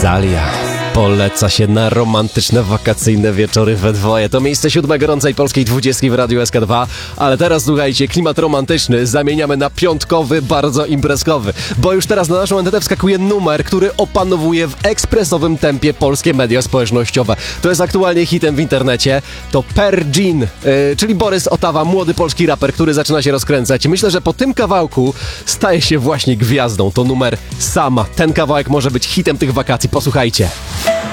Zalia poleca się na romantyczne, wakacyjne wieczory we dwoje. To miejsce 7 gorącej polskiej 20 w Radiu SK2. Ale teraz, słuchajcie, klimat romantyczny zamieniamy na piątkowy, bardzo imprezkowy. Bo już teraz na naszą antenę wskakuje numer, który opanowuje w ekspresowym tempie polskie media społecznościowe. To jest aktualnie hitem w internecie. To Pergin, czyli Borys Otawa, młody polski raper, który zaczyna się rozkręcać. Myślę, że po tym kawałku staje się właśnie gwiazdą. To numer Sama. Ten kawałek może być hitem tych wakacji. Posłuchajcie.